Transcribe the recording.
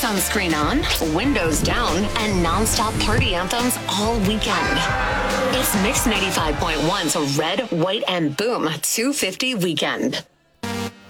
sunscreen on, windows down, and nonstop party anthems all weekend. It's Mix 95.1's Red, White, and Boom 250 Weekend.